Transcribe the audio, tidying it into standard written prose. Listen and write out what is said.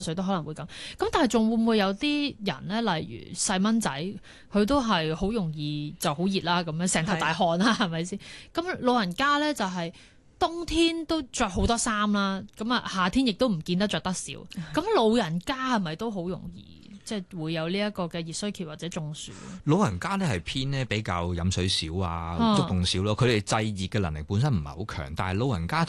歲都可能會咁。咁但係仲會唔會有啲人咧，例如細蚊仔，佢都係好容易就好熱啦，咁樣成頭大汗啦，係咪先？咁老人家咧就係冬天都着好多衫啦，咁啊夏天亦都唔見得着得少。咁老人家係咪都好容易即係會有呢一個嘅熱衰竭或者中暑？ 老人家咧係偏咧比較飲水少啊，喐動少咯。佢哋制熱嘅能力本身唔係好強，但係老人家